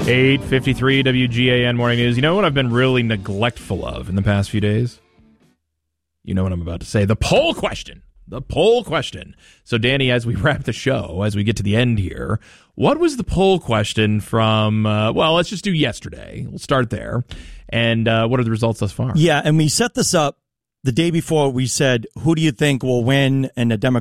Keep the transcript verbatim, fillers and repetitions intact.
eight fifty-three W G A N Morning News. You know what I've been really neglectful of in the past few days? You know what I'm about to say. The poll question. The poll question. So, Danny, as we wrap the show, as we get to the end here, what was the poll question from, uh, well, let's just do yesterday. We'll start there. And uh, what are the results thus far? Yeah, and we set this up the day before. We said, who do you think will win in the Democratic